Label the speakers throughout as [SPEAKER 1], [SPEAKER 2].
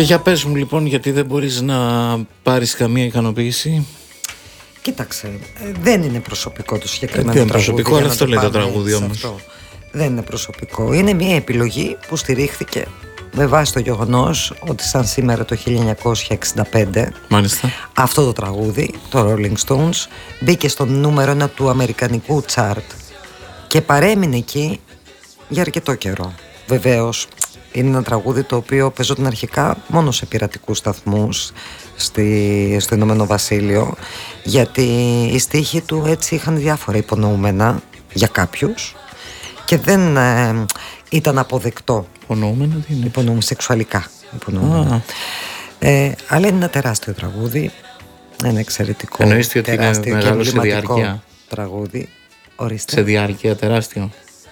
[SPEAKER 1] Και για πες μου λοιπόν, γιατί δεν μπορείς να πάρεις καμία ικανοποίηση?
[SPEAKER 2] Κοίταξε, δεν είναι προσωπικό το συγκεκριμένο
[SPEAKER 1] τραγούδι.
[SPEAKER 2] τραγούδι.
[SPEAKER 1] Προσωπικό, αλλά αυτό λέει το τραγούδι όμως.
[SPEAKER 2] Δεν είναι προσωπικό. Είναι μια επιλογή που στηρίχθηκε με βάση το γεγονός ότι σαν σήμερα το 1965
[SPEAKER 1] Μάλιστα.
[SPEAKER 2] αυτό το τραγούδι, το Rolling Stones, μπήκε στο νούμερο 1 του αμερικανικού chart και παρέμεινε εκεί για αρκετό καιρό. Βεβαίως είναι ένα τραγούδι το οποίο παίζονταν αρχικά μόνο σε πειρατικούς σταθμούς στο Ηνωμένο Βασίλειο, γιατί οι στίχοι του έτσι είχαν διάφορα υπονοούμενα για κάποιους και δεν ήταν αποδεκτό.
[SPEAKER 1] Υπονοούμενα τι είναι?
[SPEAKER 2] Υπονοούμενα σεξουαλικά υπονοούμενα. Αλλά είναι ένα τεράστιο τραγούδι, ένα εξαιρετικό.
[SPEAKER 1] Εννοείς ότι είναι μεγάλο σε διάρκεια?
[SPEAKER 2] Τραγούδι. Ορίστε.
[SPEAKER 1] Σε διάρκεια τεράστιο.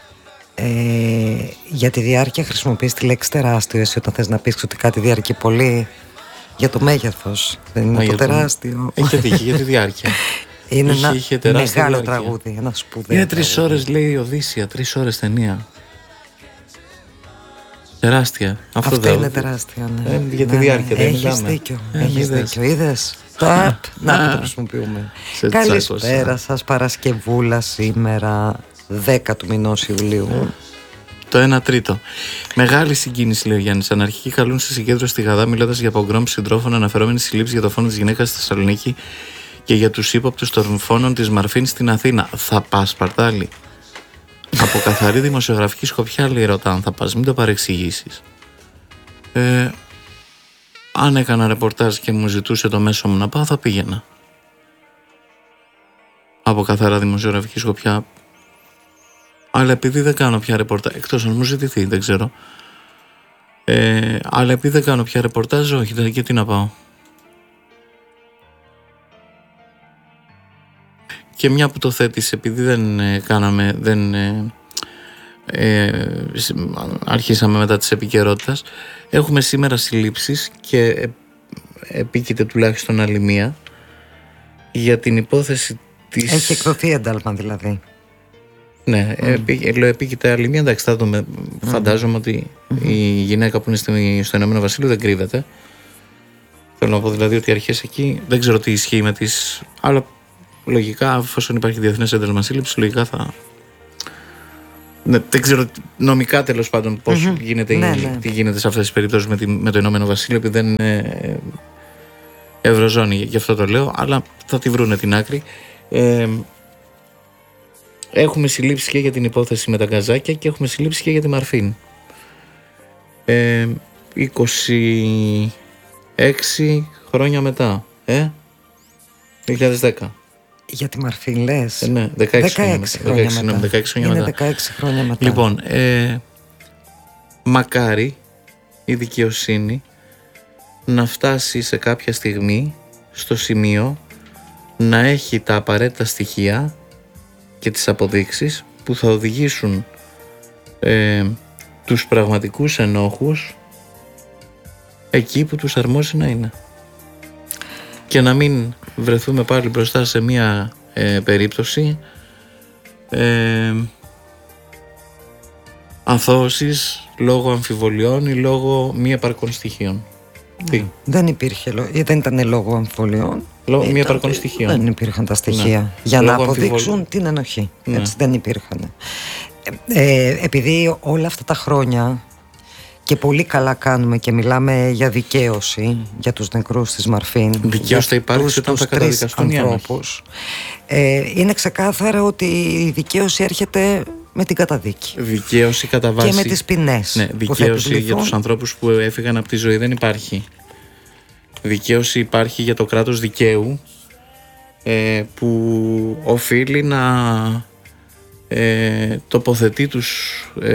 [SPEAKER 2] Για τη διάρκεια χρησιμοποιείς τη λέξη τεράστιο εσύ όταν θες να πεις ότι κάτι διαρκεί πολύ. Για το μέγεθος, δεν είναι το τεράστιο.
[SPEAKER 1] Έχει τύχει για τη διάρκεια.
[SPEAKER 2] Είναι ένα μεγάλο τραγούδι, ένα σπουδαίο.
[SPEAKER 1] Είναι 3 ώρες, λέει η Οδύσσια, 3 ώρες ταινία. Τεράστια.
[SPEAKER 2] Αυτό είναι τεράστια, ναι.
[SPEAKER 1] Για τη διάρκεια δεν μιλάμε.
[SPEAKER 2] Έχεις δίκιο, έχεις δίκιο. Είδες. Να το χρησιμοποιούμε. Καλησπέρα σας, Παρασκευούλα σήμερα, 10 του μηνός Ιουλίου.
[SPEAKER 1] Το 1 τρίτο. Μεγάλη συγκίνηση, λέει ο Γιάννης. Αναρχικοί καλούν στη συγκέντρωση στη Γαδά, μιλώντας για πογκρόμ συντρόφων, αναφερόμενοι συλλήψεις για το φόνο της γυναίκας στη Θεσσαλονίκη και για τους ύποπτους των φόνων της Μαρφίν στην Αθήνα. Θα πας, Σπαρτάλη? Από καθαρή δημοσιογραφική σκοπιά, λέει, ρωτάνε, θα πας, μην το παρεξηγήσεις. Αν έκανα ρεπορτάζ και μου ζητούσε το μέσο μου να πάω, θα πήγαινα. Από καθαρά δημοσιογραφική σκοπιά. Αλλά επειδή δεν κάνω πια ρεπορτάζ, εκτός αν μου ζητηθεί, δεν ξέρω. Αλλά επειδή δεν κάνω πια ρεπορτάζ, όχι, και τι να πάω. Και μια που το θέτεις, επειδή δεν αρχίσαμε μετά της επικαιρότητας, έχουμε σήμερα συλλήψεις και επίκειται τουλάχιστον άλλη μία για την υπόθεση της...
[SPEAKER 2] Έχει εκδοθεί ένταλμα δηλαδή.
[SPEAKER 1] Ναι, επίκειται άλλη μία, εντάξει, θα δούμε. Φαντάζομαι ότι η γυναίκα που είναι στο Ηνωμένο Βασίλειο δεν κρύβεται. Θέλω να πω δηλαδή ότι οι αρχές εκεί, δεν ξέρω τι ισχύει με τις... Αλλά λογικά, εφόσον υπάρχει διεθνές ένταλμα σύλληψης, λογικά θα... Ναι, δεν ξέρω νομικά τέλος πάντων πώς γίνεται, τι γίνεται σε αυτές τις περιπτώσεις με το Ηνωμένο Βασίλειο, επειδή δεν είναι ευρωζώνη, γι' αυτό το λέω, αλλά θα τη βρούνε την άκρη. Έχουμε συλλήψεις και για την υπόθεση με τα γκαζάκια και έχουμε συλλήψεις και για τη Μαρφίν. 26 χρόνια μετά, 2010.
[SPEAKER 2] Για τη Μαρφίν λες?
[SPEAKER 1] Ναι, 16 χρόνια μετά.
[SPEAKER 2] 16 χρόνια μετά.
[SPEAKER 1] Λοιπόν, μακάρι η δικαιοσύνη να φτάσει σε κάποια στιγμή στο σημείο να έχει τα απαραίτητα στοιχεία και τις αποδείξεις που θα οδηγήσουν τους πραγματικούς ενόχους εκεί που τους αρμόζει να είναι. Και να μην βρεθούμε πάλι μπροστά σε μια περίπτωση αθώωσης λόγω αμφιβολιών ή λόγω μη επαρκών στοιχείων.
[SPEAKER 2] Δεν ήταν λόγω αμφιβολιών.
[SPEAKER 1] Λόγω μη επαρκών στοιχείων.
[SPEAKER 2] Δεν υπήρχαν τα στοιχεία για να αποδείξουν την ενοχή. Έτσι δεν υπήρχαν. Επειδή όλα αυτά τα χρόνια και πολύ καλά κάνουμε και μιλάμε για δικαίωση για τους νεκρούς της Μαρφίν,
[SPEAKER 1] δικαίωση θα υπάρξει όταν θα καταδικαστούν οι ανθρώπους.
[SPEAKER 2] Είναι ξεκάθαρο ότι η δικαίωση έρχεται με την καταδίκη.
[SPEAKER 1] Δικαίωση κατά βάση.
[SPEAKER 2] Και με τις ποινές.
[SPEAKER 1] Ναι, δικαίωση για τους ανθρώπους που έφυγαν από τη ζωή δεν υπάρχει. Δικαίωση υπάρχει για το κράτος δικαίου που οφείλει να τοποθετεί τους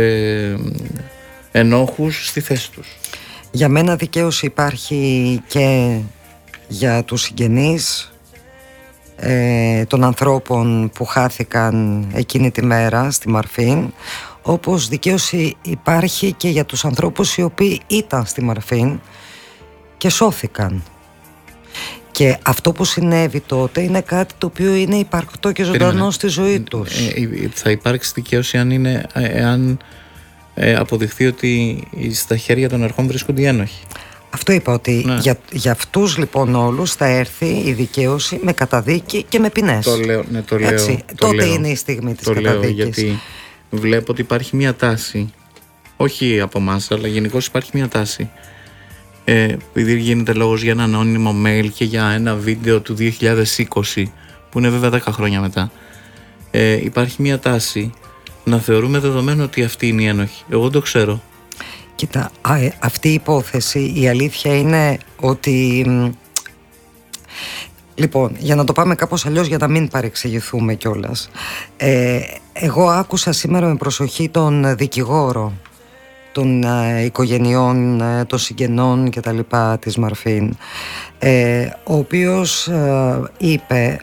[SPEAKER 1] ενόχους στη θέση τους.
[SPEAKER 2] Για μένα δικαίωση υπάρχει και για τους συγγενείς των ανθρώπων που χάθηκαν εκείνη τη μέρα στη Μαρφίν, όπως δικαίωση υπάρχει και για τους ανθρώπους οι οποίοι ήταν στη Μαρφίν και σώθηκαν. Και αυτό που συνέβη τότε είναι κάτι το οποίο είναι υπαρκτό και ζωντανό στη ζωή τους.
[SPEAKER 1] Θα υπάρξει δικαίωση αν αποδειχθεί ότι στα χέρια των αρχών βρίσκονται οι ένοχοι.
[SPEAKER 2] Αυτό είπα, ότι για αυτούς λοιπόν όλους θα έρθει η δικαίωση με καταδίκη και με ποινές.
[SPEAKER 1] Το λέω,
[SPEAKER 2] τότε είναι η στιγμή της καταδίκης.
[SPEAKER 1] Λέω γιατί βλέπω ότι υπάρχει μια τάση, όχι από εμάς, αλλά γενικώς υπάρχει μια τάση. Επειδή γίνεται λόγος για ένα ανώνυμο mail και για ένα βίντεο του 2020, που είναι βέβαια 10 χρόνια μετά, υπάρχει μια τάση να θεωρούμε δεδομένο ότι αυτή είναι η ένοχη. Εγώ δεν το ξέρω.
[SPEAKER 2] Κοίτα, αυτή η υπόθεση, η αλήθεια είναι ότι... Λοιπόν, για να το πάμε κάπως αλλιώς, για να μην παρεξηγηθούμε κιόλας, εγώ άκουσα σήμερα με προσοχή τον δικηγόρο των οικογενειών, των συγγενών και τα λοιπά της Μαρφίν, ο οποίος είπε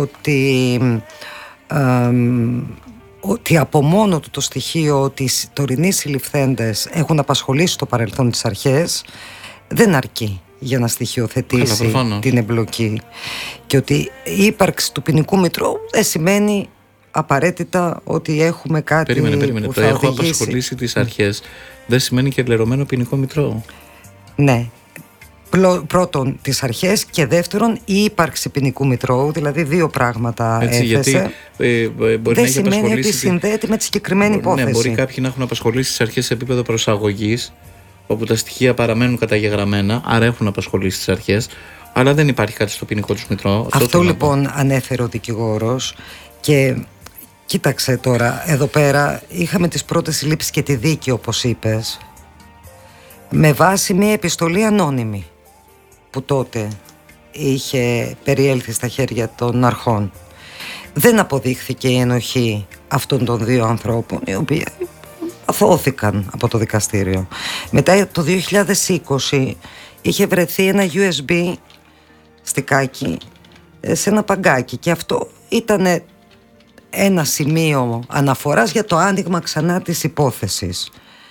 [SPEAKER 2] ότι από μόνο του το στοιχείο ότι οι τωρινοί συλληφθέντες έχουν απασχολήσει στο παρελθόν τις αρχές δεν αρκεί για να στοιχειοθετήσει την εμπλοκή, και ότι η ύπαρξη του ποινικού μητρώου δεν σημαίνει απαραίτητα ότι έχουμε κάτι.
[SPEAKER 1] Περίμενε. Το έχω απασχολήσει τις αρχές δεν σημαίνει και λερωμένο ποινικό μητρώο. Ναι.
[SPEAKER 2] Πρώτον τις αρχές, και δεύτερον η ύπαρξη ποινικού μητρώου, δηλαδή δύο πράγματα έθεσε.
[SPEAKER 1] Γιατί μπορεί
[SPEAKER 2] δεν σημαίνει ότι συνδέεται με τη συγκεκριμένη υπόθεση.
[SPEAKER 1] Ναι, μπορεί κάποιοι να έχουν απασχολήσει τις αρχές σε επίπεδο προσαγωγής, όπου τα στοιχεία παραμένουν καταγεγραμμένα, άρα έχουν απασχολήσει τις αρχές, αλλά δεν υπάρχει κάτι στο ποινικό τους μητρώο.
[SPEAKER 2] Αυτό λοιπόν ανέφερε ο δικηγόρος. Και κοίταξε τώρα, εδώ πέρα είχαμε τις πρώτες συλλήψεις και τη δίκη, όπως είπες, με βάση μια επιστολή ανώνυμη που τότε είχε περιέλθει στα χέρια των αρχών. Δεν αποδείχθηκε η ενοχή αυτών των δύο ανθρώπων, οι οποίοι αθώθηκαν από το δικαστήριο. Μετά το 2020 είχε βρεθεί ένα USB στικάκι σε ένα παγκάκι, και αυτό ήταν ένα σημείο αναφοράς για το άνοιγμα ξανά της υπόθεσης.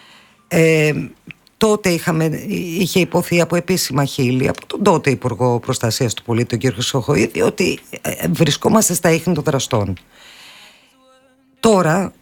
[SPEAKER 2] Τότε είχε υποθεί από επίσημα χείλη από τον τότε Υπουργό Προστασίας του Πολίτη, τον κύριο Χρυσοχοΐδη, ότι βρισκόμαστε στα ίχνη των δραστών. Τώρα,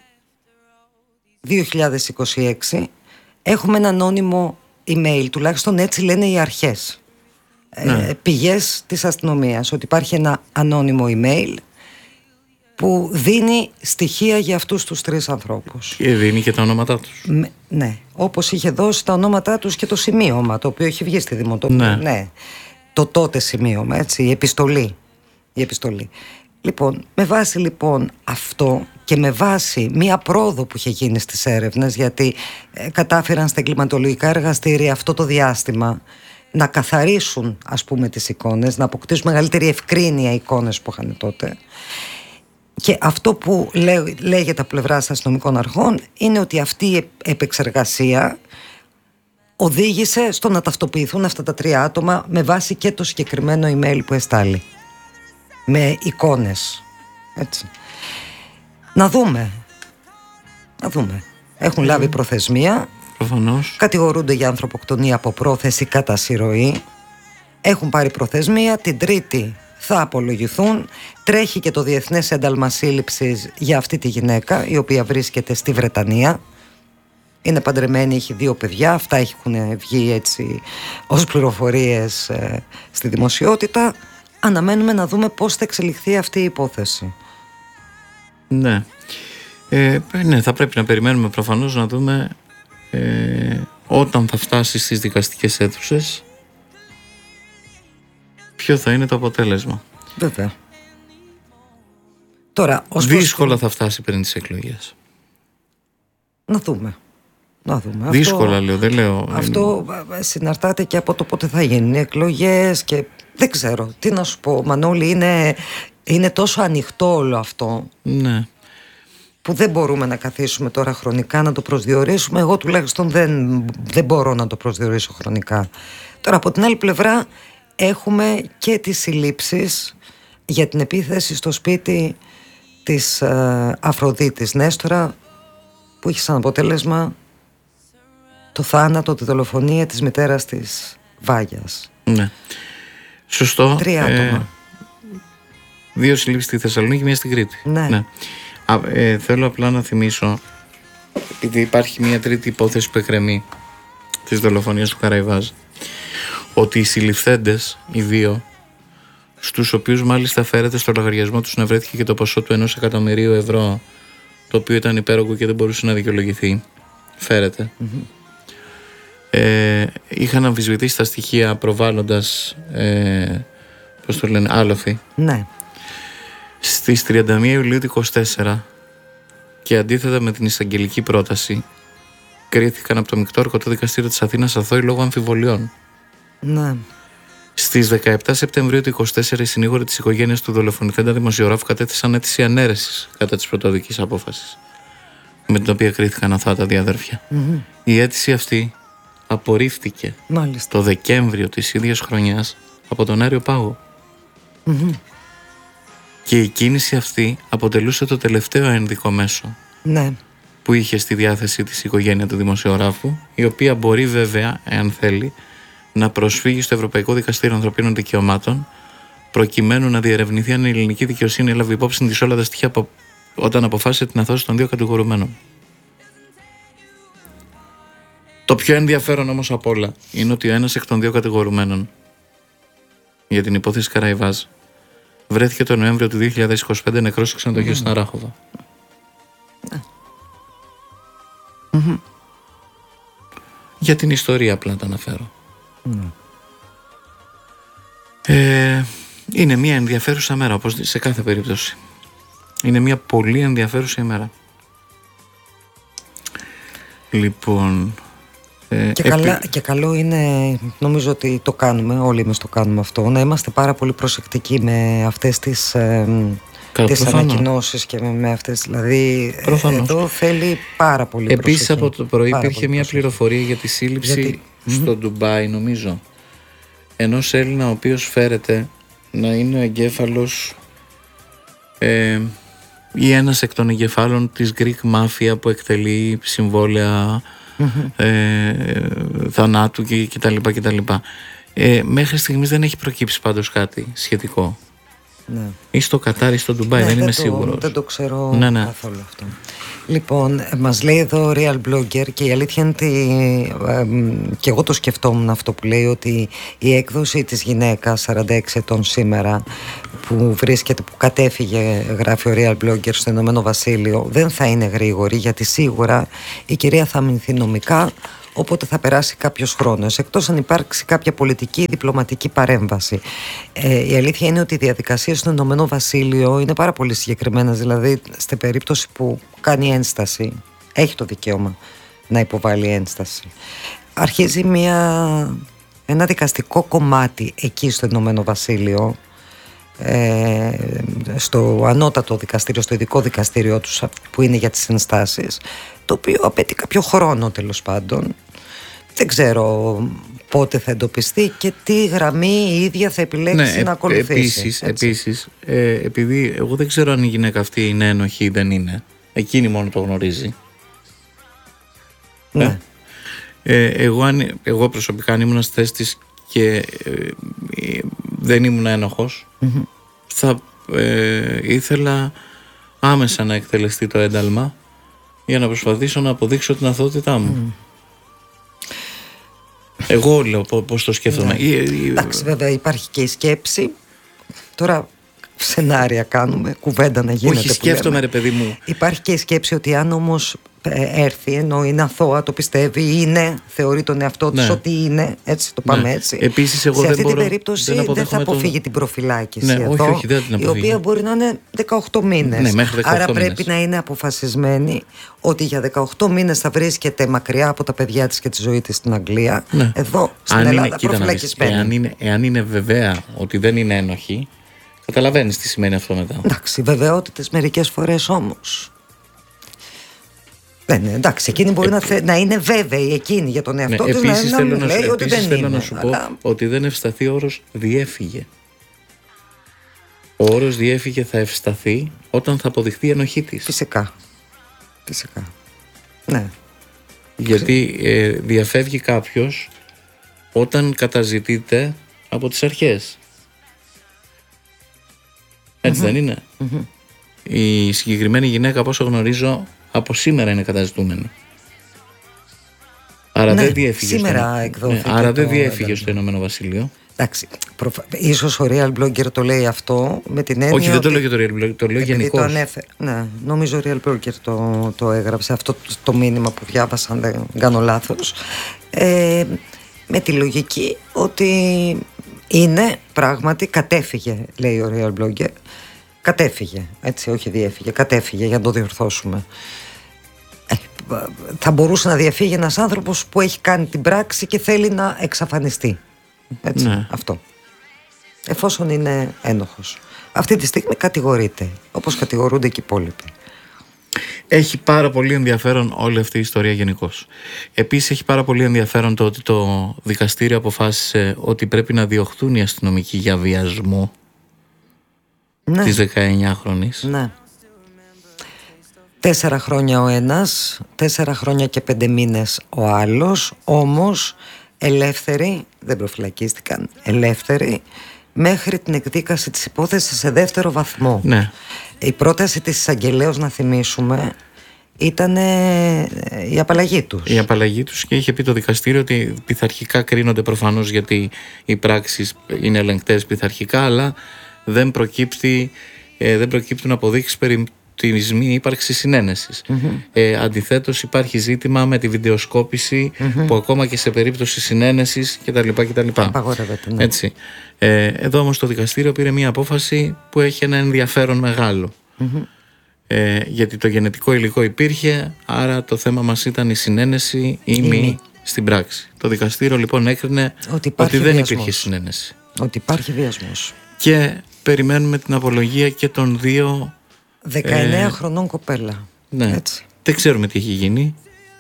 [SPEAKER 2] 2026, έχουμε ένα ανώνυμο email, τουλάχιστον έτσι λένε οι αρχές, πηγές της αστυνομίας, ότι υπάρχει ένα ανώνυμο email που δίνει στοιχεία για αυτούς τους τρεις ανθρώπους.
[SPEAKER 1] Και δίνει και τα ονόματά τους.
[SPEAKER 2] Ναι, όπως είχε δώσει τα ονόματά τους και το σημείωμα, το οποίο έχει βγει στη Δημοτική. Ναι. Το τότε σημείωμα, έτσι, η επιστολή. Λοιπόν, με βάση λοιπόν αυτό και με βάση μία πρόοδο που είχε γίνει στις έρευνες, γιατί κατάφεραν στα εγκληματολογικά εργαστήρια αυτό το διάστημα να καθαρίσουν, ας πούμε, τις εικόνες, να αποκτήσουν μεγαλύτερη ευκρίνεια οι εικόνες που είχαν τότε. Και αυτό που λέγεται από πλευράς αστυνομικών αρχών είναι ότι αυτή η επεξεργασία οδήγησε στο να ταυτοποιηθούν αυτά τα τρία άτομα με βάση και το συγκεκριμένο email που εστάλει, με εικόνες, έτσι. Να δούμε. Έχουν λάβει προθεσμία.
[SPEAKER 1] Προφανώς.
[SPEAKER 2] Κατηγορούνται για ανθρωποκτονία από πρόθεση κατά συρροή. Έχουν πάρει προθεσμία. Την Τρίτη θα απολογηθούν. Τρέχει και το Διεθνές Ένταλμα Σύλληψης για αυτή τη γυναίκα, η οποία βρίσκεται στη Βρετανία. Είναι παντρεμένη, έχει 2 παιδιά. Αυτά έχουν βγει έτσι ως πληροφορίες στη δημοσιότητα. Αναμένουμε να δούμε πώς θα εξελιχθεί αυτή η υπόθεση.
[SPEAKER 1] Ναι. Ναι, θα πρέπει να περιμένουμε προφανώς να δούμε όταν θα φτάσει στις δικαστικές αίθουσες ποιο θα είναι το αποτέλεσμα.
[SPEAKER 2] Βέβαια. Τώρα,
[SPEAKER 1] δύσκολα θα φτάσει πριν τις εκλογές.
[SPEAKER 2] Να δούμε.
[SPEAKER 1] Δύσκολα αυτό, λέω, δεν λέω.
[SPEAKER 2] Αυτό συναρτάται και από το πότε θα γίνουν οι εκλογές και δεν ξέρω. Τι να σου πω, Μανώλη, είναι τόσο ανοιχτό όλο αυτό.
[SPEAKER 1] Ναι.
[SPEAKER 2] Που δεν μπορούμε να καθίσουμε τώρα χρονικά να το προσδιορίσουμε. Εγώ τουλάχιστον δεν μπορώ να το προσδιορίσω χρονικά. Τώρα από την άλλη πλευρά έχουμε και τις συλλήψεις για την επίθεση στο σπίτι της Αφροδίτης Νέστορα, που είχε σαν αποτέλεσμα το θάνατο, τη δολοφονία της μητέρας της Βάγιας.
[SPEAKER 1] Ναι. Σωστό.
[SPEAKER 2] 3 άτομα.
[SPEAKER 1] 2 συλλήψεις στη Θεσσαλονίκη, 1 στην Κρήτη.
[SPEAKER 2] Ναι.
[SPEAKER 1] Θέλω απλά να θυμίσω, επειδή υπάρχει μια τρίτη υπόθεση που εκκρεμεί της δολοφονίας του Καραϊβάζ, ότι οι συλληφθέντες, οι δύο, στους οποίους μάλιστα φέρεται στο λογαριασμό τους να βρέθηκε και το ποσό του 1 εκατομμυρίου ευρώ, το οποίο ήταν υπέρογκο και δεν μπορούσε να δικαιολογηθεί, φέρεται. Είχαν αμφισβητήσει τα στοιχεία προβάλλοντας πώς το λένε, άλοφη.
[SPEAKER 2] Ναι.
[SPEAKER 1] Στις 31 Ιουλίου του 24 και αντίθετα με την εισαγγελική πρόταση κρίθηκαν από το Μεικτό Ορκωτό Δικαστήριο της Αθήνας αθώοι λόγω αμφιβολιών.
[SPEAKER 2] Ναι.
[SPEAKER 1] Στις 17 Σεπτεμβρίου του 24 οι συνήγοροι της οικογένειας του δολοφονηθέντα δημοσιογράφου κατέθεσαν αίτηση ανέρεσης κατά της πρωτοδικής απόφασης με την οποία κρίθηκαν αθώα τα δύο αδέρφια. Η αίτηση αυτή απορρίφθηκε το Δεκέμβριο της ίδιας χρονιάς από τον Άριο Πάγο. Και η κίνηση αυτή αποτελούσε το τελευταίο ένδικο μέσο που είχε στη διάθεση της οικογένεια του δημοσιογράφου, η οποία μπορεί βέβαια, εάν θέλει, να προσφύγει στο Ευρωπαϊκό Δικαστήριο Ανθρωπίνων Δικαιωμάτων προκειμένου να διερευνηθεί αν η ελληνική δικαιοσύνη έλαβε υπόψη της όλα τα στοιχεία όταν αποφάσισε την αθώωση των δύο κατηγορουμένων. Το πιο ενδιαφέρον όμως απ' όλα είναι ότι ο ένας εκ των δύο κατηγορουμένων για την υπόθεση Καραϊβάζ βρέθηκε τον Νοέμβριο του 2025 νεκρός στο ξενοδοχείο στην Αράχοβα. Για την ιστορία απλά τα αναφέρω. Είναι μια ενδιαφέρουσα μέρα, όπως σε κάθε περίπτωση. Είναι μια πολύ ενδιαφέρουσα ημέρα. Λοιπόν...
[SPEAKER 2] Και καλό είναι, νομίζω ότι το κάνουμε, όλοι εμείς το κάνουμε αυτό, να είμαστε πάρα πολύ προσεκτικοί με αυτές τις ανακοινώσεις και με αυτές, δηλαδή εδώ θέλει πάρα πολύ προσοχή.
[SPEAKER 1] Επίσης από το πρωί υπήρχε μια πληροφορία για τη σύλληψη στο Ντουμπάι, νομίζω, ενός Έλληνα ο οποίος φέρεται να είναι ο εγκέφαλος ή ένας εκ των εγκεφάλων της Greek Mafia που εκτελεί συμβόλαια θανάτου κτλ. Μέχρι στιγμής δεν έχει προκύψει πάντως κάτι σχετικό. Ή στο Κατάρ ή στο Ντουμπάι, δεν είμαι σίγουρος.
[SPEAKER 2] Δεν το ξέρω καθόλου αυτό. Λοιπόν, μας λέει εδώ Real Blogger και η αλήθεια είναι ότι και εγώ το σκεφτόμουν αυτό που λέει, ότι η έκδοση της γυναίκας 46 ετών σήμερα που κατέφυγε, γράφει ο Real Blogger, στο Ηνωμένο Βασίλειο, δεν θα είναι γρήγορη, γιατί σίγουρα η κυρία θα αμυνθεί νομικά, οπότε θα περάσει κάποιος χρόνος, εκτός αν υπάρξει κάποια πολιτική ή διπλωματική παρέμβαση. Η αλήθεια είναι ότι οι διαδικασίες στο Ηνωμένο Βασίλειο είναι πάρα πολύ συγκεκριμένες, δηλαδή στην περίπτωση που κάνει ένσταση, έχει το δικαίωμα να υποβάλει ένσταση. Αρχίζει ένα δικαστικό κομμάτι εκεί στο Ηνωμένο Βασίλειο, στο ανώτατο δικαστήριο, στο ειδικό δικαστήριό τους που είναι για τις ενστάσεις, το οποίο απαιτεί κάποιο χρόνο τέλος πάντων. Δεν ξέρω πότε θα εντοπιστεί και τι γραμμή η ίδια θα επιλέξει να ακολουθήσει.
[SPEAKER 1] Επίσης, επειδή εγώ δεν ξέρω αν η γυναίκα αυτή είναι ένοχη ή δεν είναι, εκείνη μόνο το γνωρίζει.
[SPEAKER 2] Ναι.
[SPEAKER 1] Εγώ προσωπικά αν ήμουν στη θέση της και δεν ήμουν ένοχος, θα ήθελα άμεσα να εκτελεστεί το ένταλμα για να προσπαθήσω να αποδείξω την αθωότητά μου. Εγώ λέω πώς το σκέφτομαι.
[SPEAKER 2] Εντάξει, βέβαια υπάρχει και η σκέψη. Τώρα σενάρια κάνουμε, κουβέντα να γίνεται.
[SPEAKER 1] Όχι, σκέφτομαι ρε παιδί μου.
[SPEAKER 2] Υπάρχει και η σκέψη ότι αν όμως έρθει, ενώ είναι αθώα, το πιστεύει, θεωρεί τον εαυτό της ότι είναι, έτσι το πάμε έτσι.
[SPEAKER 1] Επίσης, εγώ
[SPEAKER 2] σε αυτή
[SPEAKER 1] την
[SPEAKER 2] περίπτωση δεν θα αποφύγει την προφυλάκηση εδώ,
[SPEAKER 1] όχι, δεν την αποφύγει.
[SPEAKER 2] η οποία μπορεί να είναι 18 μήνες.
[SPEAKER 1] Μέχρι 18
[SPEAKER 2] άρα
[SPEAKER 1] μήνες.
[SPEAKER 2] πρέπει να είναι αποφασισμένη ότι για 18 μήνες θα βρίσκεται μακριά από τα παιδιά της και τη ζωή της στην Αγγλία. Εδώ στην Ελλάδα προφυλακισμένη.
[SPEAKER 1] Εάν είναι βεβαία ότι δεν είναι ένοχη, καταλαβαίνεις τι σημαίνει αυτό μετά.
[SPEAKER 2] Εντάξει, βεβαιότητες μερικές φορές όμως. Εντάξει, εκείνη μπορεί να είναι βέβαιη εκείνη για τον εαυτό της, να μου λέει ότι δεν είναι.
[SPEAKER 1] Θέλω να σου πω ότι δεν ευσταθεί ο όρος διέφυγε. Ο όρος διέφυγε θα ευσταθεί όταν θα αποδειχθεί η ενοχή της.
[SPEAKER 2] Φυσικά. Ναι.
[SPEAKER 1] Γιατί διαφεύγει κάποιος όταν καταζητείται από τις αρχές. Έτσι δεν είναι? Η συγκεκριμένη γυναίκα, από όσο γνωρίζω, από σήμερα είναι καταζητούμενη. Άρα δεν διέφυγε.
[SPEAKER 2] Σήμερα εκδόθηκε.
[SPEAKER 1] Άρα δεν διέφυγε στο Ηνωμένο Βασίλειο.
[SPEAKER 2] Εντάξει, ίσως ο Real Blogger το λέει αυτό με την έννοια.
[SPEAKER 1] Όχι, δεν το λέω για το Real Blogger, το λέω γενικώς.
[SPEAKER 2] Ναι, νομίζω ο Real Blogger το έγραψε αυτό το μήνυμα που διάβασα, αν δεν κάνω λάθος. Με τη λογική ότι είναι πράγματι κατέφυγε, λέει ο Real Blogger. Κατέφυγε, έτσι, όχι διέφυγε, κατέφυγε, για να το διορθώσουμε. Θα μπορούσε να διαφύγει ένας άνθρωπος που έχει κάνει την πράξη και θέλει να εξαφανιστεί. Έτσι, ναι. Αυτό. Εφόσον είναι ένοχος. Αυτή τη στιγμή κατηγορείται, όπως κατηγορούνται και οι υπόλοιποι.
[SPEAKER 1] Έχει πάρα πολύ ενδιαφέρον όλη αυτή η ιστορία γενικώς. Επίσης έχει πάρα πολύ ενδιαφέρον το ότι το δικαστήριο αποφάσισε ότι πρέπει να διωχθούν οι αστυνομικοί για βιασμό, ναι, της 19χρονης.
[SPEAKER 2] Ναι. 4 χρόνια ο ένας, 4 χρόνια και 5 μήνες ο άλλος, όμως ελεύθεροι, δεν προφυλακίστηκαν, ελεύθεροι μέχρι την εκδίκαση της υπόθεσης σε δεύτερο βαθμό.
[SPEAKER 1] Ναι.
[SPEAKER 2] Η πρόταση της εισαγγελέως, να θυμίσουμε, ήταν η απαλλαγή τους.
[SPEAKER 1] Η απαλλαγή τους, και είχε πει το δικαστήριο ότι πειθαρχικά κρίνονται προφανώς, γιατί οι πράξεις είναι ελεγκτές πειθαρχικά, αλλά δεν προκύπτουν αποδείξεις περί της μη ύπαρξης συνένεσης. Αντιθέτως υπάρχει ζήτημα με τη βιντεοσκόπηση, που ακόμα και σε περίπτωση συνένεσης κτλ.
[SPEAKER 2] Απαγορεύεται, ναι.
[SPEAKER 1] Έτσι. Εδώ όμως το δικαστήριο πήρε μια απόφαση που έχει ένα ενδιαφέρον μεγάλο. Γιατί το γενετικό υλικό υπήρχε, άρα το θέμα μας ήταν η συνένεση ή μη στην πράξη. Το δικαστήριο λοιπόν έκρινε ότι δεν υπήρχε συνένεση.
[SPEAKER 2] Ότι υπάρχει βιασμός.
[SPEAKER 1] Και περιμένουμε την απολογία και των δύο
[SPEAKER 2] 19 χρονών κοπέλα.
[SPEAKER 1] Ναι. Έτσι. Δεν ξέρουμε τι έχει γίνει.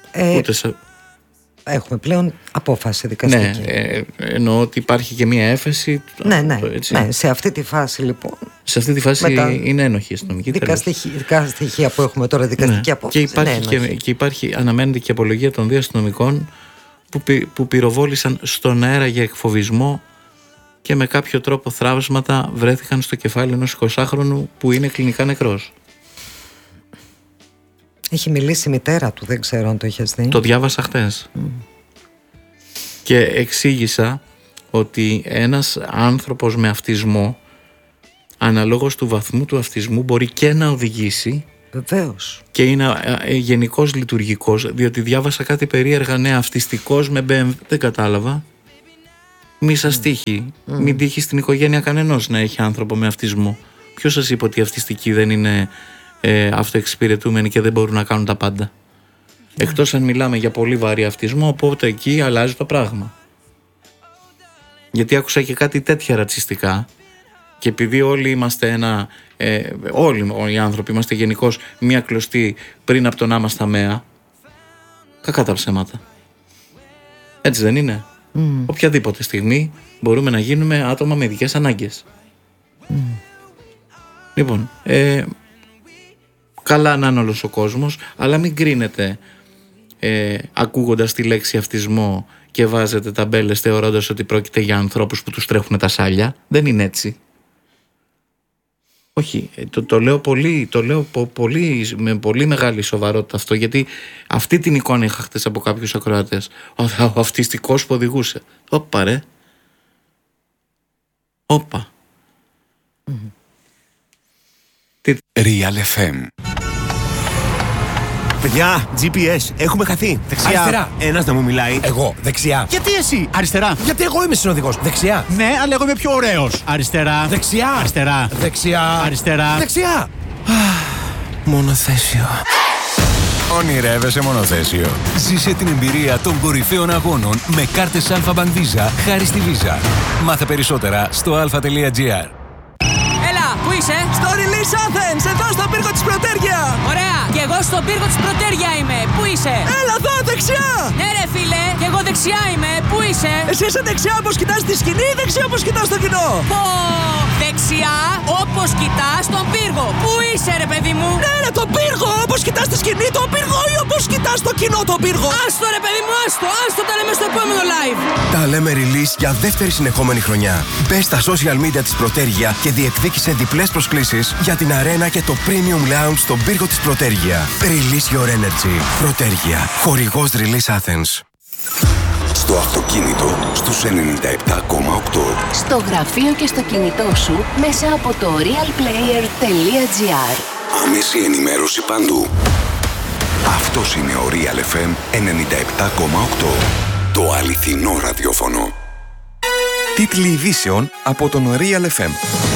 [SPEAKER 2] Έχουμε πλέον απόφαση δικαστική.
[SPEAKER 1] Ναι, εννοώ ότι υπάρχει και μία έφεση.
[SPEAKER 2] Ναι, σε αυτή τη φάση λοιπόν.
[SPEAKER 1] Σε αυτή τη φάση είναι ένοχη η αστυνομική.
[SPEAKER 2] Ειδικά στοιχεία που έχουμε τώρα, δικαστική απόφαση.
[SPEAKER 1] Και υπάρχει, αναμένεται και απολογία των δύο αστυνομικών που πυροβόλησαν στον αέρα για εκφοβισμό και με κάποιο τρόπο θράψματα βρέθηκαν στο κεφάλι ενός 20χρονου που είναι κλινικά νεκρός.
[SPEAKER 2] Έχει μιλήσει η μητέρα του, δεν ξέρω αν το είχες δει.
[SPEAKER 1] Το διάβασα χτες. Και εξήγησα ότι ένας άνθρωπος με αυτισμό, αναλόγως του βαθμού του αυτισμού, μπορεί και να οδηγήσει.
[SPEAKER 2] Βεβαίως.
[SPEAKER 1] Και είναι γενικώς λειτουργικός, διότι διάβασα κάτι περίεργα, ναι, αυτιστικός με BMW, δεν κατάλαβα. Μη σας τύχει, μην τύχει στην οικογένεια κανενός να έχει άνθρωπο με αυτισμό. Ποιος σας είπε ότι οι αυτιστικοί δεν είναι αυτοεξυπηρετούμενοι και δεν μπορούν να κάνουν τα πάντα? Εκτός αν μιλάμε για πολύ βαρύ αυτισμό, οπότε εκεί αλλάζει το πράγμα. Γιατί άκουσα και κάτι τέτοια ρατσιστικά, και επειδή όλοι είμαστε όλοι οι άνθρωποι είμαστε γενικώς μία κλωστή πριν από το να είμαστε αμαία, κακά τα ψέματα. Έτσι δεν είναι? Οποιαδήποτε στιγμή μπορούμε να γίνουμε άτομα με ειδικές ανάγκες. Λοιπόν, καλά να είναι όλος ο κόσμος, αλλά μην κρίνετε ακούγοντας τη λέξη αυτισμό και βάζετε ταμπέλες θεωρώντας ότι πρόκειται για ανθρώπους που τους τρέχουν τα σάλια. Δεν είναι έτσι. Όχι, το λέω με πολύ μεγάλη σοβαρότητα αυτό, γιατί αυτή την εικόνα είχα χτες από κάποιους ακροατές. Ο αυτιστικός που οδηγούσε. Όπα ρε. Όπα.
[SPEAKER 3] Real FM.
[SPEAKER 4] Παιδιά, GPS, έχουμε χαθεί. Δεξιά.
[SPEAKER 5] Αριστερά.
[SPEAKER 4] Ένας να μου μιλάει.
[SPEAKER 5] Εγώ, δεξιά.
[SPEAKER 4] Γιατί εσύ? Αριστερά.
[SPEAKER 5] Γιατί εγώ είμαι συνοδηγός. Δεξιά.
[SPEAKER 4] Ναι, αλλά εγώ είμαι πιο ωραίος. Αριστερά.
[SPEAKER 5] Δεξιά.
[SPEAKER 4] Αριστερά.
[SPEAKER 5] Δεξιά.
[SPEAKER 4] Αριστερά.
[SPEAKER 5] Δεξιά.
[SPEAKER 4] Μονοθέσιο.
[SPEAKER 3] Ονειρεύεσαι μονοθέσιο? Ζήσε την εμπειρία των κορυφαίων αγώνων με κάρτες Alpha Bank Visa χάρη στη Visa. Μάθε περισσότερα στο alpha.gr.
[SPEAKER 6] Πού είσαι?
[SPEAKER 7] Στο Release Athens, εδώ στον πύργο της Πρωτέργεια.
[SPEAKER 6] Ωραία, και εγώ στον πύργο της Πρωτέργεια είμαι. Πού είσαι?
[SPEAKER 7] Έλα εδώ, δεξιά.
[SPEAKER 6] Ναι ρε φίλε, και εγώ δεξιά είμαι. Πού είσαι?
[SPEAKER 7] Εσύ είσαι δεξιά όπως κοιτάς τη σκηνή ή δεξιά όπως κοιτάς το κοινό?
[SPEAKER 6] Πω, δεξιά όπως κοιτάς τον πύργο. Πού είσαι ρε παιδί μου?
[SPEAKER 7] Ναι ρε, τον πύργο, όπως κοιτάς τη σκηνή τον πύργο ή όπως κοιτάς το κοινό τον πύργο?
[SPEAKER 6] Άστο ρε παιδί μου, άστο, τα λέμε στο επόμενο live.
[SPEAKER 5] Τα λέμε release για δεύτερη συνεχόμενη χρονιά. Μπες στα social media της Πρωτέργεια και διεκδίκησε διπλές προσκλήσεις για την αρένα και το Premium Lounge στον πύργο της Πρωτέργεια. Release your energy. Πρωτέργεια. Χορηγός Release Athens.
[SPEAKER 8] Στο αυτοκίνητο στους 97,8.
[SPEAKER 9] Στο γραφείο και στο κινητό σου μέσα από το realplayer.gr.
[SPEAKER 8] Άμεση ενημέρωση παντού. Αυτός είναι ο Real FM 97,8. Το αληθινό ραδιόφωνο.
[SPEAKER 5] Τίτλοι ειδήσεων από τον Real FM.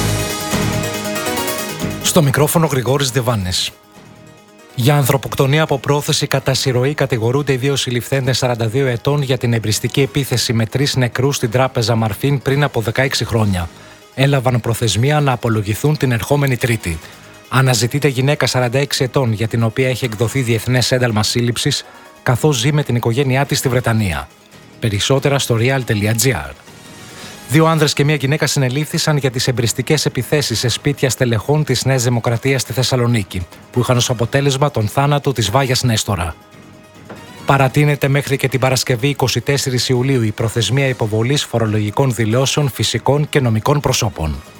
[SPEAKER 10] Στο μικρόφωνο Γρηγόρης Δεβάνης. Για ανθρωποκτονία από πρόθεση κατά συρροή κατηγορούνται οι δύο συλληφθέντες 42 ετών για την εμπριστική επίθεση με 3 νεκρούς στην τράπεζα Μαρφίν πριν από 16 χρόνια. Έλαβαν προθεσμία να απολογηθούν την ερχόμενη Τρίτη. Αναζητείται γυναίκα 46 ετών για την οποία έχει εκδοθεί διεθνές ένταλμα σύλληψης, καθώς ζει με την οικογένειά της στη Βρετανία. Περισσότερα στο real.gr. 2 άνδρες και 1 γυναίκα συνελήφθησαν για τις εμπριστικές επιθέσεις σε σπίτια στελεχών της Νέας Δημοκρατίας στη Θεσσαλονίκη, που είχαν ως αποτέλεσμα τον θάνατο της Βάγιας Νέστορα. Παρατείνεται μέχρι και την Παρασκευή 24 Ιουλίου η προθεσμία υποβολής φορολογικών δηλώσεων φυσικών και νομικών προσώπων.